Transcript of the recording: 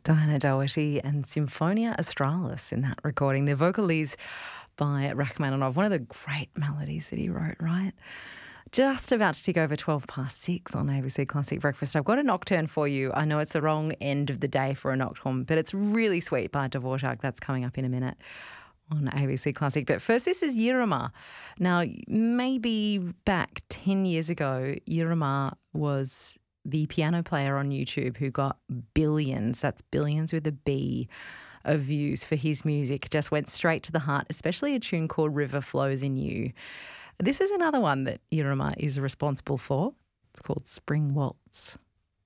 Diana Doherty and Symphonia Australis in that recording. The vocalese by Rachmaninoff, one of the great melodies that he wrote, right? Just about to tick over 6:12 on ABC Classic Breakfast. I've got a nocturne for you. I know it's the wrong end of the day for a nocturne, but it's really sweet by Dvorak. That's coming up in a minute on ABC Classic. But first, this is Yirima. Now, maybe back 10 years ago, Yirima was the piano player on YouTube who got billions, that's billions with a B, of views for his music. Just went straight to the heart, especially a tune called River Flows in You. This is another one that Yirima is responsible for. It's called Spring Waltz.